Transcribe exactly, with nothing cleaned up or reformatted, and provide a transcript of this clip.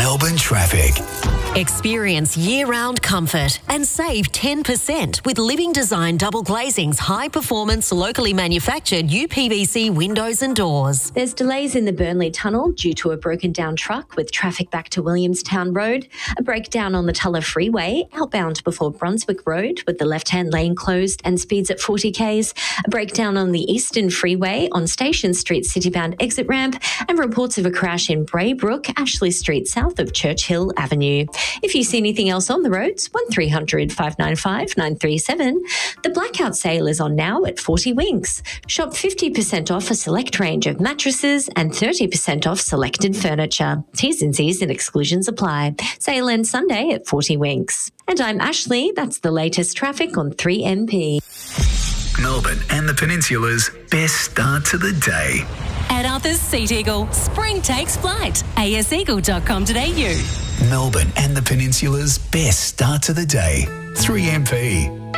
Melbourne traffic. Experience year-round comfort and save ten percent with Living Design Double Glazing's high-performance, locally manufactured U P V C windows and doors. There's delays in the Burnley Tunnel due to a broken-down truck with traffic back to Williamstown Road, a breakdown on the Tulla Freeway, outbound before Brunswick Road with the left-hand lane closed and speeds at forty kays, a breakdown on the Eastern Freeway on Station Street Citybound exit ramp, and reports of a crash in Braybrook, Ashley Street south of Churchill Avenue. If you see anything else on the roads, one three hundred, five nine five, nine three seven. The blackout sale is on now at forty Winks. Shop fifty percent off a select range of mattresses and thirty percent off selected furniture. T's and C's and exclusions apply. Sale ends Sunday at forty Winks. And I'm Ashley. That's the latest traffic on three M P. Melbourne and the Peninsula's best start to the day. At Arthur's Seat Eagle, spring takes flight. a s eagle dot com dot a u. Melbourne and the Peninsula's best start to the day. three M P.